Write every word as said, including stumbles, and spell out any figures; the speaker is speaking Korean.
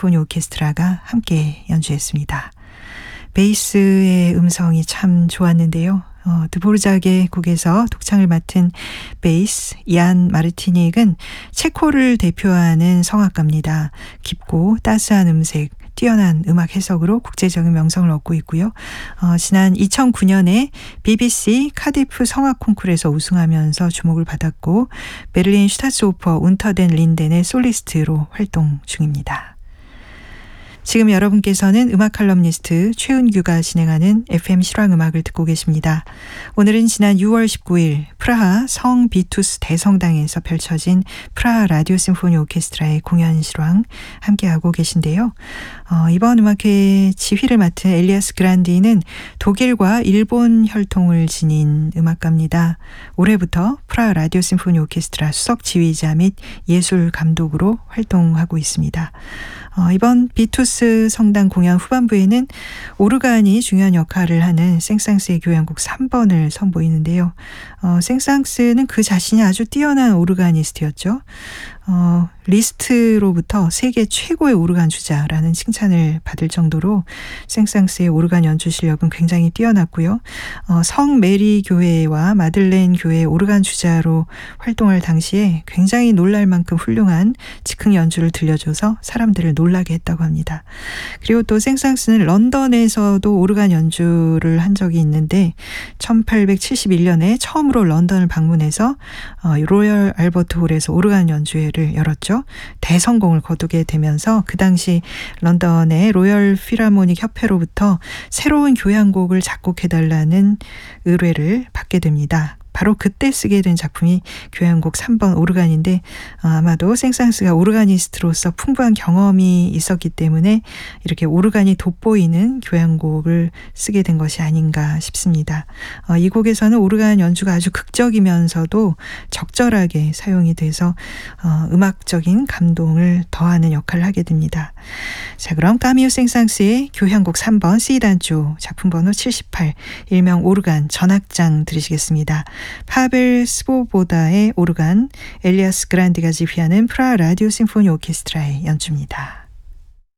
심포니 오케스트라가 함께 연주했습니다. 베이스의 음성이 참 좋았는데요. 어, 드보르작의 곡에서 독창을 맡은 베이스 얀 마르티닉은 체코를 대표하는 성악가입니다. 깊고 따스한 음색, 뛰어난 음악 해석으로 국제적인 명성을 얻고 있고요. 어, 지난 이천구 년에 비비씨 카디프 성악 콩쿠르에서 우승하면서 주목을 받았고 베를린 슈타츠오퍼 운터덴 린덴의 솔리스트로 활동 중입니다. 지금 여러분께서는 음악 칼럼니스트 최은규가 진행하는 에프엠 실황음악을 듣고 계십니다. 오늘은 지난 유월 십구일 프라하 성 비투스 대성당에서 펼쳐진 프라하 라디오 심포니 오케스트라의 공연 실황 함께하고 계신데요. 어, 이번 음악회 지휘를 맡은 엘리아스 그란디는 독일과 일본 혈통을 지닌 음악가입니다. 올해부터 프라하 라디오 심포니 오케스트라 수석 지휘자 및 예술 감독으로 활동하고 있습니다. 어, 이번 비투스 성당 공연 후반부에는 오르간이 중요한 역할을 하는 생상스의 교향곡 삼 번을 선보이는데요. 어, 생상스는 그 자신이 아주 뛰어난 오르가니스트였죠. 어, 리스트로부터 세계 최고의 오르간 주자라는 칭찬을 받을 정도로 생상스의 오르간 연주 실력은 굉장히 뛰어났고요. 어, 성 메리 교회와 마들렌 교회의 오르간 주자로 활동할 당시에 굉장히 놀랄 만큼 훌륭한 즉흥 연주를 들려줘서 사람들을 놀라게 했다고 합니다. 그리고 또 생상스는 런던에서도 오르간 연주를 한 적이 있는데 천팔백칠십일 년에 처음으로 런던을 방문해서 어, 로열 알버트 홀에서 오르간 연주회를 열었죠. 대성공을 거두게 되면서 그 당시 런던의 로열 필하모닉 협회로부터 새로운 교향곡을 작곡해달라는 의뢰를 받게 됩니다. 바로 그때 쓰게 된 작품이 교향곡 삼 번 오르간인데 아마도 생상스가 오르가니스트로서 풍부한 경험이 있었기 때문에 이렇게 오르간이 돋보이는 교향곡을 쓰게 된 것이 아닌가 싶습니다. 어, 이 곡에서는 오르간 연주가 아주 극적이면서도 적절하게 사용이 돼서 어, 음악적인 감동을 더하는 역할을 하게 됩니다. 자, 그럼 까미우 생상스의 교향곡 삼 번 C단조 작품 번호 칠십팔 일명 오르간 전악장 들으시겠습니다. 파벨 스보보다의 오르간, 엘리아스 그란디가 지휘하는 프라하 라디오 심포니 오케스트라의 연주입니다.